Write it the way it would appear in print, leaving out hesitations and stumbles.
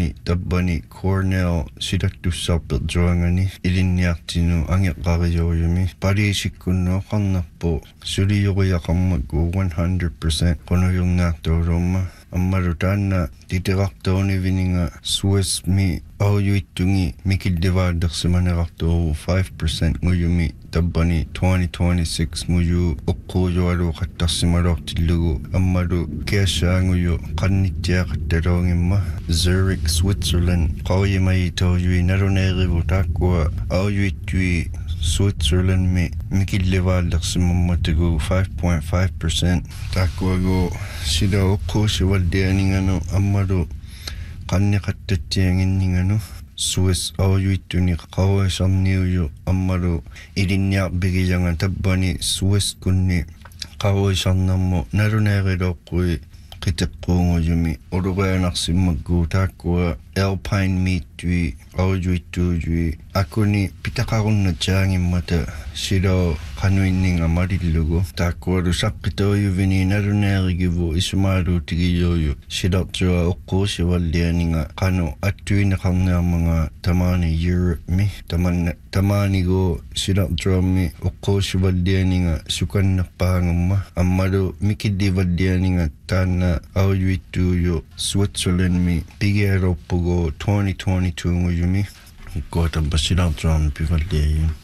yumi tabbani Cornell sidattussarpet joangani ilinniartinu angeqqarijoyumi pariisikkunno qarnarpu suliyoriaqarmakku 100% qunuyurnaartuulumma ammalu taanna titiqartuunivininga Swiss mi auyuittungi mikillivaaddersimanerartuu 5% nguyumi tabbani 2026 nguyu uqquujualu qattarsimalortillugu ammalu kiassaanguyu qannittiaqattaloongimma Zurich Switzerland qauyimaiitoojui naluneerivu taakkua auyuittui Switzerland mi mikillivaallersimammatugu 5.5% taakkuagu sida uqquusivaldianinganu ammalu qanniqattatsianginninganu Swiss auyuittuni qaruisarniuju ammalu ilinniarbigiyanga tabbani Swiss kunni qaruisarnermu naluneeriloqqui qiteqquungujumi ulureanarsimmakku taakkua Alpine meat-tui auyuittuujui akuni pitaqarunnatsiangimmata silo qanuinninga malillugu taakkualu saqqitoojuvini naluneerigivu isumaaluutigiyoyu silartua uqquusivallianinga qanu attuineqarniarmanga tamaani Europe mi tamaanigu silartuammi uqquusivallianinga sukannerpaangumma ammalu mikillivallianinga taanna auyuittuuju Switzerland mi pigialorpugu 2022 nguyumi ikkuatabba silartuarmi pivalliayun